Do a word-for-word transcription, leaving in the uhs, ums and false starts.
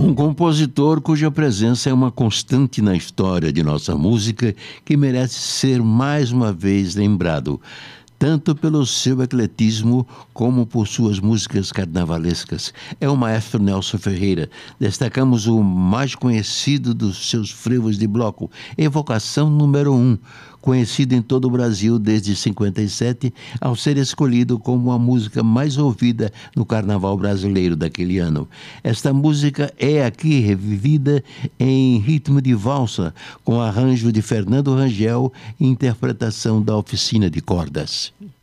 Um compositor cuja presença é uma constante na história de nossa música, que merece ser mais uma vez lembrado, tanto pelo seu ecletismo como por suas músicas carnavalescas. É o maestro Nelson Ferreira. Destacamos o mais conhecido dos seus frevos de bloco, Evocação número um, conhecido em todo o Brasil desde cinquenta e sete, ao ser escolhido como a música mais ouvida no carnaval brasileiro daquele ano. Esta música é aqui revivida em ritmo de valsa, com arranjo de Fernando Rangel e interpretação da Oficina de Cordas.